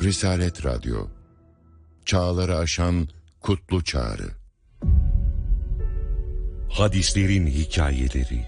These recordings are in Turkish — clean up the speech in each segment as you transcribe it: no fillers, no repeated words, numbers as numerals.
Risalet Radyo, çağları aşan kutlu çağrı. Hadislerin hikayeleri.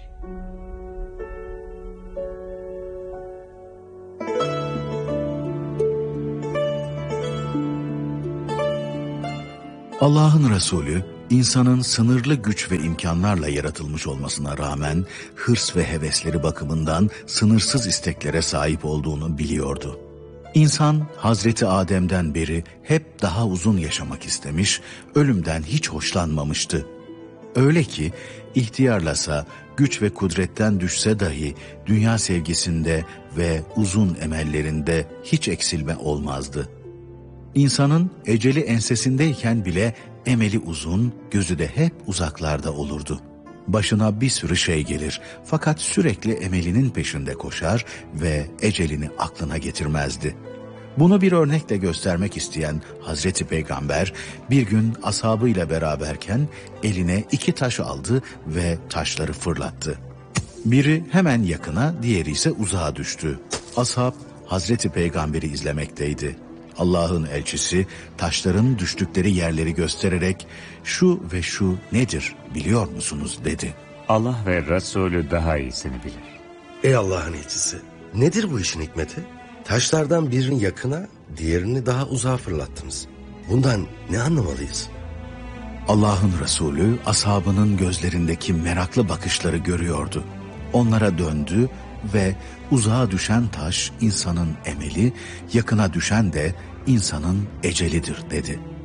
Allah'ın Resulü, insanın sınırlı güç ve imkanlarla yaratılmış olmasına rağmen hırs ve hevesleri bakımından sınırsız isteklere sahip olduğunu biliyordu. İnsan Hazreti Adem'den beri hep daha uzun yaşamak istemiş, ölümden hiç hoşlanmamıştı. Öyle ki ihtiyarlasa, güç ve kudretten düşse dahi dünya sevgisinde ve uzun emellerinde hiç eksilme olmazdı. İnsanın eceli ensesindeyken bile emeli uzun, gözü de hep uzaklarda olurdu. Başına bir sürü şey gelir fakat sürekli emelinin peşinde koşar ve ecelini aklına getirmezdi. Bunu bir örnekle göstermek isteyen Hazreti Peygamber bir gün ashabıyla beraberken eline 2 taş aldı ve taşları fırlattı. Biri hemen yakına, diğeri ise uzağa düştü. Ashab Hazreti Peygamber'i izlemekteydi. Allah'ın elçisi taşların düştükleri yerleri göstererek şu ve şu nedir biliyor musunuz dedi. Allah ve Resulü daha iyisini bilir. Ey Allah'ın elçisi, nedir bu işin hikmeti? Taşlardan birini yakına, diğerini daha uzağa fırlattınız. Bundan ne anlamalıyız? Allah'ın Resulü ashabının gözlerindeki meraklı bakışları görüyordu. Onlara döndü ve uzağa düşen taş insanın emeli, yakına düşen de insanın ecelidir dedi.